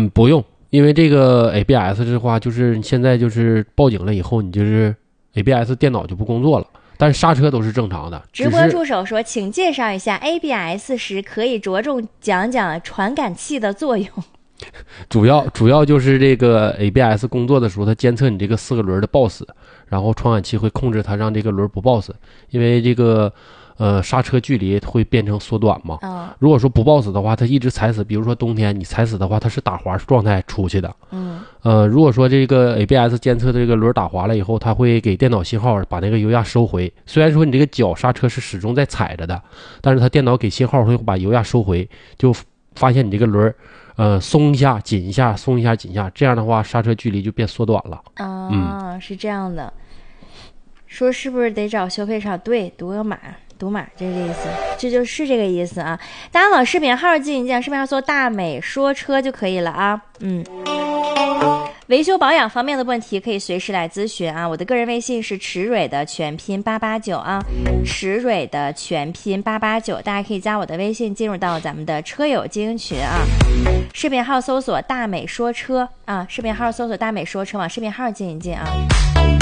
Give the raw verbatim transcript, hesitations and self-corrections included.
嗯，不用，因为这个 A B S 的话，就是现在就是报警了以后，你就是 A B S 电脑就不工作了，但是刹车都是正常的。 直播助手说，请介绍一下 A B S 时，可以着重讲讲传感器的作用。 主要主要就是这个 A B S 工作的时候，它监测你这个四个轮的抱死，然后传感器会控制它让这个轮不抱死，因为这个呃刹车距离会变成缩短嘛。 哦、 如果说不抱死的话，它一直踩死，比如说冬天你踩死的话，它是打滑状态出去的。 嗯。 呃，如果说这个 A B S 监测这个轮打滑了以后，它会给电脑信号把那个油压收回。虽然说你这个脚刹车是始终在踩着的，但是它电脑给信号会把油压收回，就发现你这个轮呃，松一下，紧一下，松一下，紧一下，这样的话，刹车距离就变缩短了。 啊、 嗯， 是这样的。说是不是得找修配厂？对，读个码，读码，这个意思，这就是这个意思啊。大家往视频号进一进，视频号搜大美说车就可以了啊。嗯。维修保养方面的问题可以随时来咨询啊！我的个人微信是池蕊的全拼八八九啊，池蕊的全拼八八九，大家可以加我的微信进入到咱们的车友精英群啊。视频号搜索大美说车啊，视频号搜索大美说车，往视频号进一进啊。